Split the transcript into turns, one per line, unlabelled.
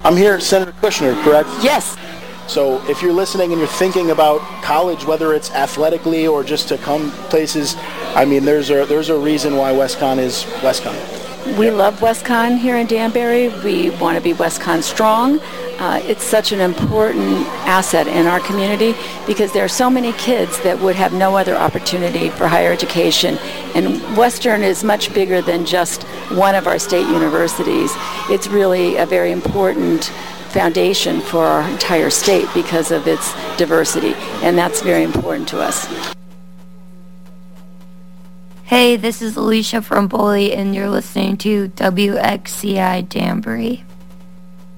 I'm here, Senator Kushner, correct?
Yes.
So if you're listening and you're thinking about college, whether it's athletically or just to come places, I mean, there's a reason why WestConn is WestConn.
We love WestConn here in Danbury. We want to be WestConn strong. It's such an important asset in our community because there are so many kids that would have no other opportunity for higher education. And Western is much bigger than just one of our state universities. It's really a very important foundation for our entire state because of its diversity, and that's very important to us.
Hey, this is Alicia from Bully, and you're listening to WXCI Danbury.